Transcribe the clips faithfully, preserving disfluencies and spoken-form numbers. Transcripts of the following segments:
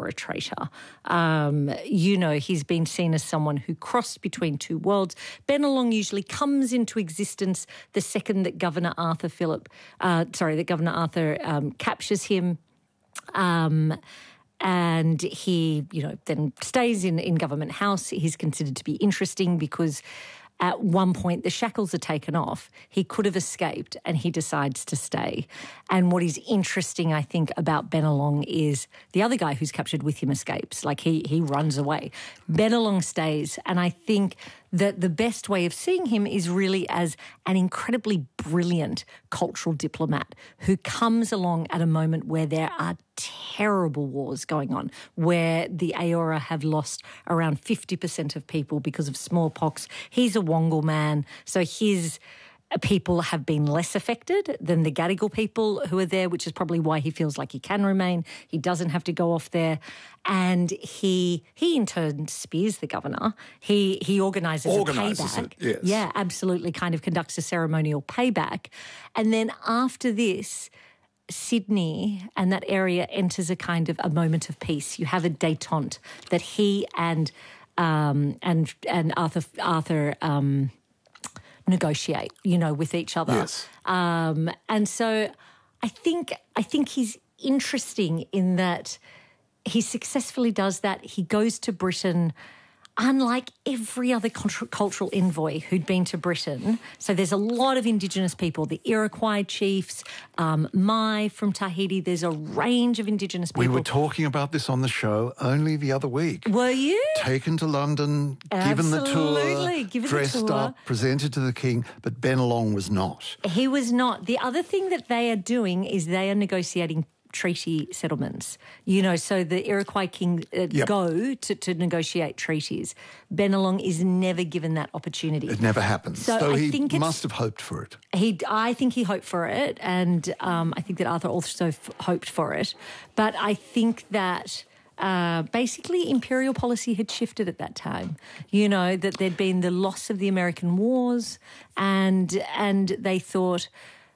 a traitor. Um, you know, he's been seen as someone who crossed between two worlds. Bennelong usually comes into existence the second that Governor Arthur Phillip, uh, sorry, that Governor Arthur um, captures him. Um, and he, you know, then stays in, in Government House. He's considered to be interesting because at one point the shackles are taken off. He could have escaped and he decides to stay. And what is interesting, I think, about Bennelong is the other guy who's captured with him escapes. Like he he runs away. Bennelong stays, and I think that the best way of seeing him is really as an incredibly brilliant cultural diplomat who comes along at a moment where there are terrible wars going on, where the Eora have lost around fifty percent of people because of smallpox. He's a Wongal man, so his people have been less affected than the Gadigal people who are there, which is probably why he feels like he can remain. He doesn't have to go off there. And he he in turn spears the governor. He he organises a payback. It, yes. Yeah, absolutely, kind of conducts a ceremonial payback. And then after this, Sydney and that area enters a kind of a moment of peace. You have a détente that he and um, and and Arthur Arthur um, negotiate, you know, with each other. Yes. Um, and so I think I think he's interesting in that he successfully does that. He goes to Britain, unlike every other cultural envoy who'd been to Britain. So there's a lot of Indigenous people, the Iroquois chiefs, um, Mai from Tahiti. There's a range of Indigenous people. We were talking about this on the show only the other week. Were you? Taken to London, given the Absolutely. tour, Given the dressed tour. up, presented to the king, but Bennelong was not. He was not. The other thing that they are doing is they are negotiating treaty settlements, you know, so the Iroquois king uh, Yep. go to, to negotiate treaties. Bennelong is never given that opportunity. It never happened. So So I he think it's- must have hoped for it. He, I think he hoped for it, and um, I think that Arthur also f- hoped for it. But I think that uh, basically imperial policy had shifted at that time. You know, that there'd been the loss of the American wars, and and they thought.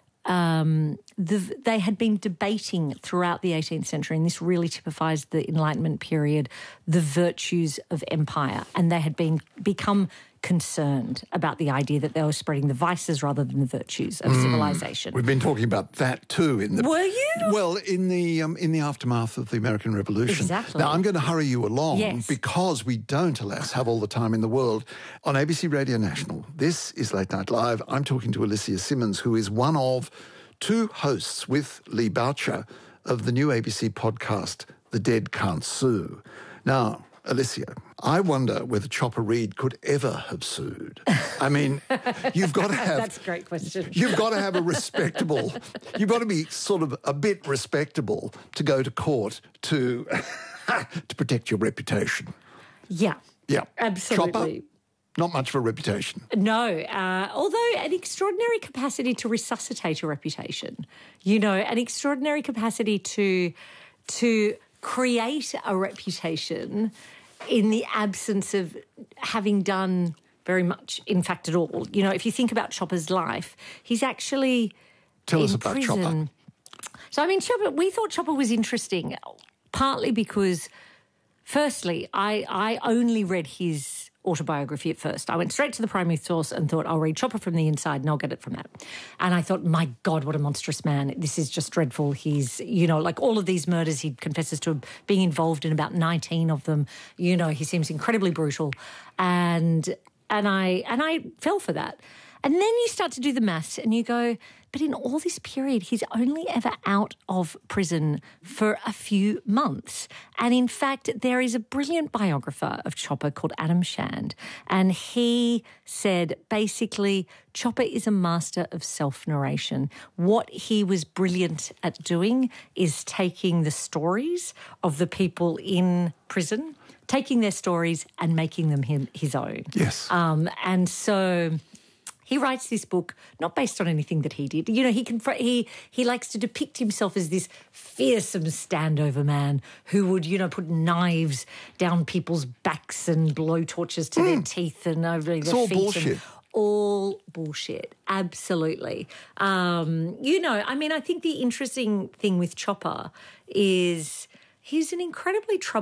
Um, the, they had been debating throughout the eighteenth century, and this really typifies the Enlightenment period, the virtues of empire. And they had been become concerned about the idea that they were spreading the vices rather than the virtues of civilization. We've been talking about that too. In the, Were you? Well, in the um, in the aftermath of the American Revolution. Exactly. Now, I'm going to hurry you along Yes. because we don't, alas, have all the time in the world. On A B C Radio National, this is Late Night Live. I'm talking to Alicia Simmons, who is one of two hosts with Lee Boucher of the new A B C podcast, The Dead Can't Sue. Now, Alicia, I wonder whether Chopper Read could ever have sued. I mean, you've got to have... That's a great question. You've got to have a respectable... You've got to be sort of a bit respectable to go to court to to protect your reputation. Yeah. Yeah. Absolutely. Chopper, not much of a reputation. No, uh, although an extraordinary capacity to resuscitate a reputation, you know, an extraordinary capacity to to create a reputation in the absence of having done very much, in fact, at all. You know, if you think about Chopper's life, he's actually Tell in us about prison. Chopper. So, I mean, Chopper, we thought Chopper was interesting, partly because, firstly, I, I only read his autobiography at first. I went straight to the primary source and thought, I'll read Chopper from the inside and I'll get it from that. And I thought, my God, what a monstrous man. This is just dreadful. He's, you know, like all of these murders, he confesses to being involved in about nineteen of them. You know, he seems incredibly brutal. And and I and I fell for that. And then you start to do the maths and you go, but in all this period, he's only ever out of prison for a few months. And in fact, there is a brilliant biographer of Chopper called Adam Shand. And he said, basically, Chopper is a master of self-narration. What he was brilliant at doing is taking the stories of the people in prison, taking their stories and making them him, his own. Yes. Um, and so... He writes this book not based on anything that he did. You know, he can he he likes to depict himself as this fearsome standover man who would, you know, put knives down people's backs and blow torches to mm. their teeth and over their it's feet. All bullshit. All bullshit. Absolutely. Um, you know, I mean, I think the interesting thing with Chopper is he's an incredibly troubled